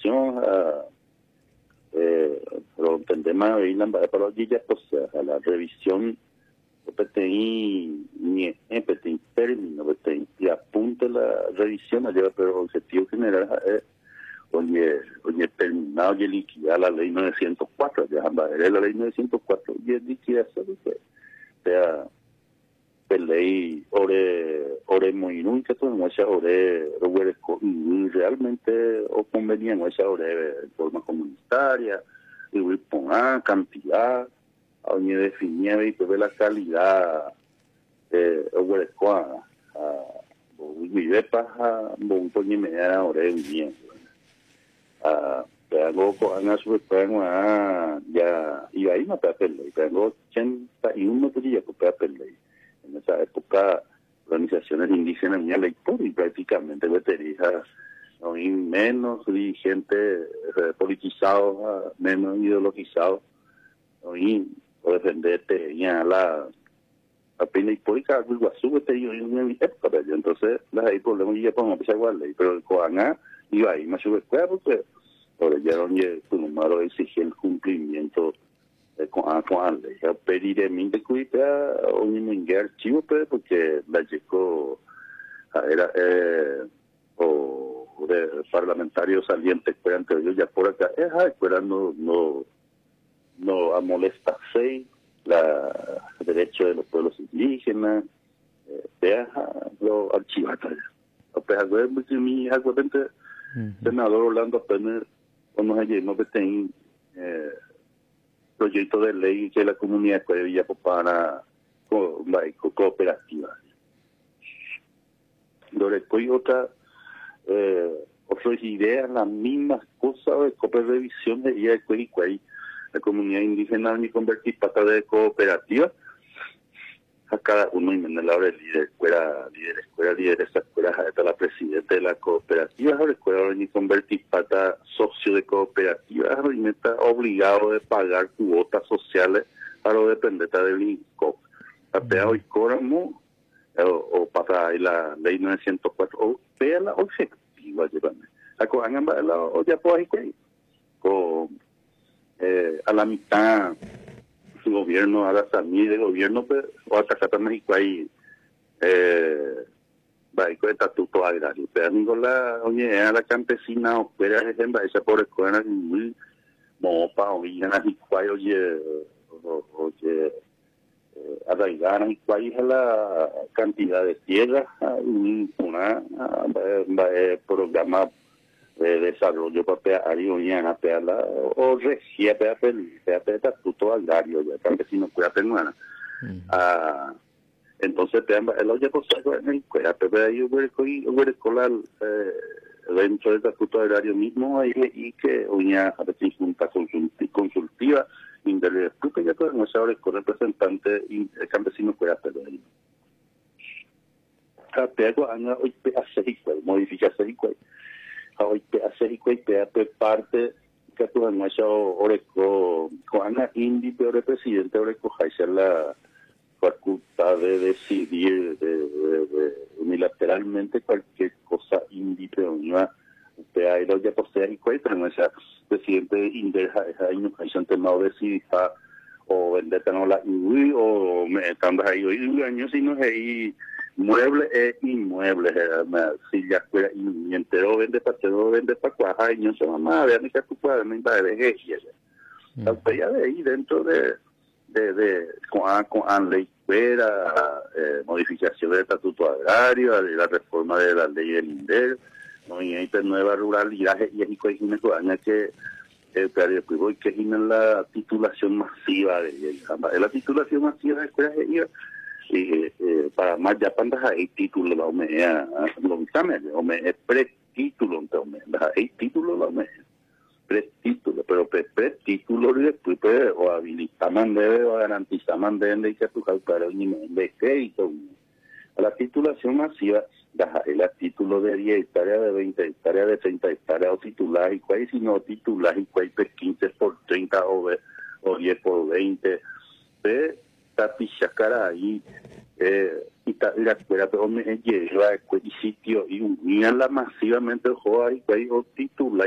revisión pero entendemos ahí para los días pues a la revisión PTI ni PTI término PTI y apunte la revisión allá, pero el objetivo general es oye terminado y liquidar la ley 904 ya es la ley 904 y es liquidar eso sea de ley ore muy nunca todo esa ore realmente o convenía esa ore de forma comunitaria y poner cantidad a definir y ver la calidad ore vive paja un poco media ore bien tengo con su ya y ahí no te apelé tengo 81 días que te apelé en esa época organizaciones indígenas ni ley y prácticamente veterinaria no hay menos dirigentes politizados menos ideologizados no hay o defenderte ya la pena histórica algo Iguazú te digo en mi época entonces las hay problemas y ya podemos empezar igual ley pero el Coaná iba ahí más sobre porque por ya donde tu número exige el cumplimiento con ley pediré mi de cuida o ni archivo porque la llegó era o de parlamentarios salientes que antes yo ya por acá no amolestarse la derecho de los pueblos indígenas lo archivata mi senador Orlando Pérez cuando ayer no ten proyecto de ley que la comunidad de Villa Popana cooperativa después otras ideas las mismas cosas de cooperación de ella de la comunidad indígena ni convertir pata de cooperativa a cada uno y la hora líder esa escuela hasta la presidenta de la cooperativa la escuela ni convertir pata socio de cooperativa y está obligado de pagar cuotas sociales para depender del INCOP apea hoy coramo o para la ley 904 o vea la objetiva llevarme o ya puedo con a la mitad su gobierno a la salida de gobierno o hasta acá México ahí va con estatuto agrario pero Nicolás oye a la campesina o fuera ejemplo esa por escuela muy mopa o villana y cuay oye arraigar y cuál es la cantidad de tierra una programa de desarrollo papeario y o regia estatuto agrario ya campesino cuida peruana entonces el oye por en el cuida ahí hubiera escolar dentro del estatuto agrario mismo y que uña a veces junta consultiva porque ya todo nuestro con representante campesino cuida peruano apego hoy hacer modificación hoy hacer parte que tu nuestro oreco con indi peor presidente oreco hacer la facultad de decidir de unilateralmente cualquier cosa indi peonía usted lo ya posee y cuenta nuestra presidente Inderja año que no decidir o vender no la o me están ahí hoy años si no es ahí mueble e inmueble si ya fuera y entero vende para cuaja años se mamá vean que tu padre no va de ella ya de ahí dentro de con ley fuera modificación del estatuto agrario la reforma de la ley del INDER no y esta nueva ruralidad y es que después que es la titulación masiva de la titulación masiva de escuelas de para más ya pandas hay título la omea lo examen omea pretítulo entonces hay título la omea pretítulo pero pretítulo y después o habilitaman debe o garantizaman debe que tu calcular ni de crédito la titulación masiva el título de 10 hectáreas de 20 hectáreas de 30 hectáreas o titular y cuál si no titular y cuál 15 por 30 o 10 por 20 de tapichacara ahí y la escuela pero me lleva a sitio y unía la masivamente el juego ahí cuál o titular